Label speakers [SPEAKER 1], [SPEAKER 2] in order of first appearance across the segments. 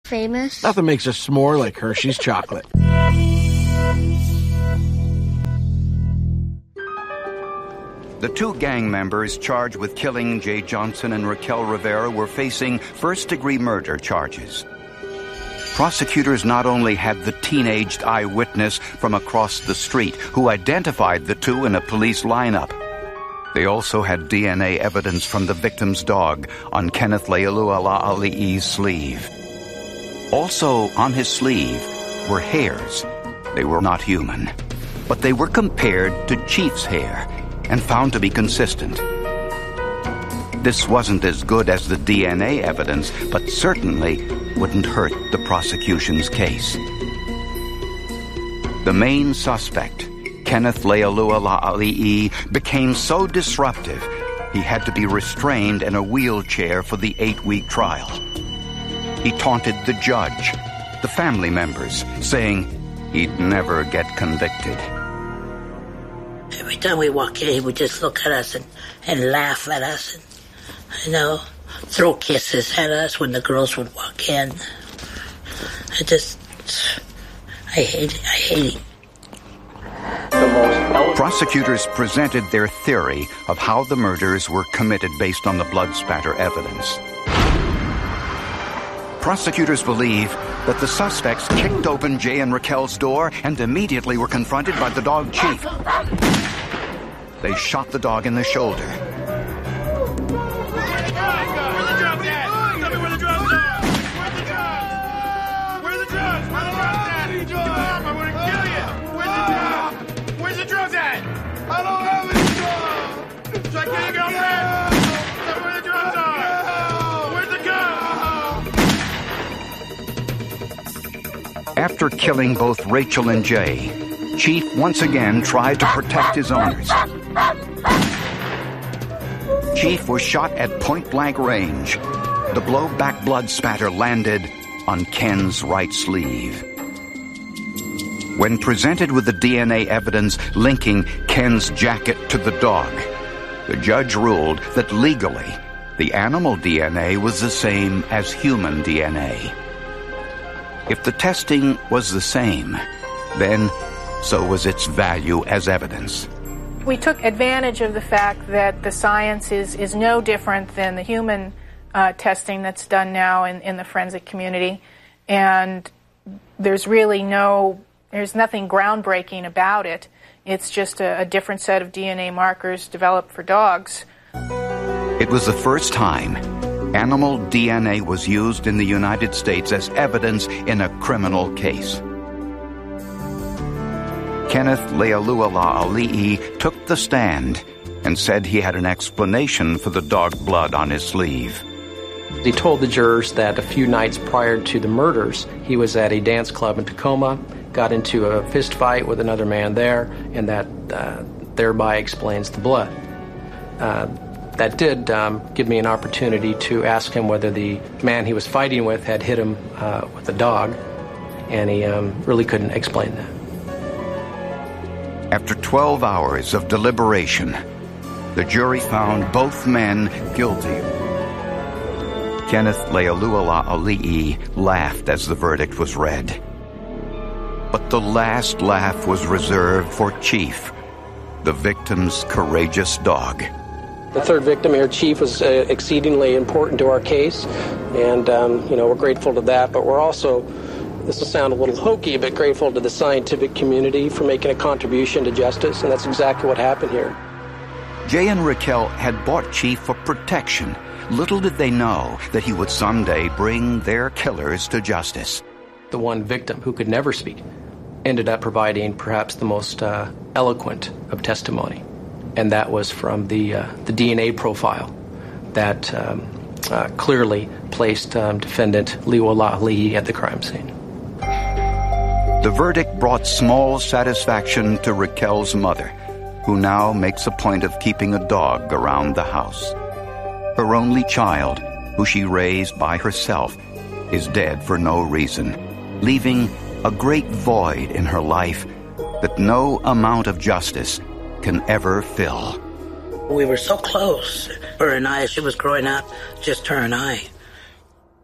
[SPEAKER 1] famous.
[SPEAKER 2] Nothing makes a s'more like Hershey's chocolate.
[SPEAKER 3] The two gang members charged with killing Jay Johnson and Raquel Rivera were facing first-degree murder charges. Prosecutors not only had the teenaged eyewitness from across the street who identified the two in a police lineup, they also had DNA evidence from the victim's dog on Kenneth Lealua Ali'i's sleeve. Also on his sleeve were hairs. They were not human, but they were compared to Chief's hair and found to be consistent. This wasn't as good as the DNA evidence, but certainly wouldn't hurt the prosecution's case. The main suspect, Kenneth Lealua Ali'i, became so disruptive he had to be restrained in a wheelchair for the 8-week trial. He taunted the judge, the family members, saying he'd never get convicted.
[SPEAKER 4] Every time we walk in, he would just look at us and laugh at us and, throw kisses at us when the girls would walk in. I hate it.
[SPEAKER 3] Prosecutors presented their theory of how the murders were committed based on the blood spatter evidence. Prosecutors believe that the suspects kicked open Jay and Raquel's door and immediately were confronted by the dog Chief. They shot the dog in the shoulder. After killing both Rachel and Jay, Chief once again tried to protect his owners. Chief was shot at point-blank range. The blowback blood spatter landed on Ken's right sleeve. When presented with the DNA evidence linking Ken's jacket to the dog, the judge ruled that legally the animal DNA was the same as human DNA. If the testing was the same, then so was its value as evidence.
[SPEAKER 5] We took advantage of the fact that the science is no different than the human testing that's done now in the forensic community, and there's nothing groundbreaking about it. It's just a different set of DNA markers developed for dogs.
[SPEAKER 3] It was the first time animal DNA was used in the United States as evidence in a criminal case. Kenneth Lealua Ali'i took the stand and said he had an explanation for the dog blood on his sleeve.
[SPEAKER 6] He told the jurors that a few nights prior to the murders, he was at a dance club in Tacoma, got into a fist fight with another man there, and that thereby explains the blood. That did give me an opportunity to ask him whether the man he was fighting with had hit him with a dog, and he really couldn't explain that.
[SPEAKER 3] After 12 hours of deliberation, the jury found both men guilty. Kenneth Lealua Ali'i laughed as the verdict was read. But the last laugh was reserved for Chief, the victim's courageous dog.
[SPEAKER 6] The third victim here, Chief, was exceedingly important to our case, and we're grateful to that, but we're also, this will sound a little hokey, but grateful to the scientific community for making a contribution to justice, and that's exactly what happened here.
[SPEAKER 3] Jay and Raquel had bought Chief for protection. Little did they know that he would someday bring their killers to justice.
[SPEAKER 6] The one victim who could never speak ended up providing perhaps the most eloquent of testimony, and that was from the DNA profile that clearly placed defendant Lealua Ali'i at the crime scene.
[SPEAKER 3] The verdict brought small satisfaction to Raquel's mother, who now makes a point of keeping a dog around the house. Her only child, who she raised by herself, is dead for no reason, leaving a great void in her life that no amount of justice can ever fill.
[SPEAKER 4] We were so close. Her and I, as she was growing up, just her and I.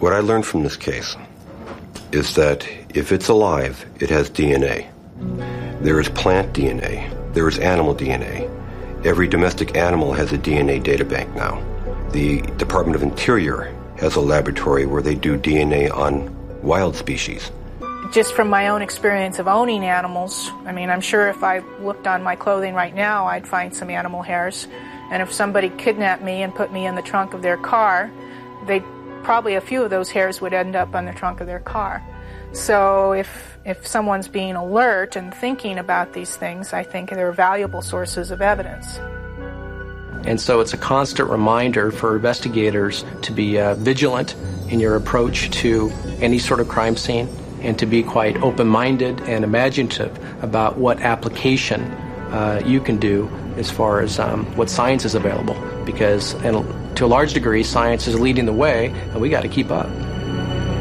[SPEAKER 1] What I learned from this case is that if it's alive, it has DNA. There is plant DNA. There is animal DNA. Every domestic animal has a DNA databank now. The Department of Interior has a laboratory where they do DNA on wild species.
[SPEAKER 5] Just from my own experience of owning animals, I mean, I'm sure if I looked on my clothing right now, I'd find some animal hairs. And if somebody kidnapped me and put me in the trunk of their car, probably a few of those hairs would end up on the trunk of their car. So if someone's being alert and thinking about these things, I think they're valuable sources of evidence.
[SPEAKER 6] And so it's a constant reminder for investigators to be vigilant in your approach to any sort of crime scene, and to be quite open-minded and imaginative about what application you can do as far as what science is available. Because to a large degree, science is leading the way, and we got to keep up.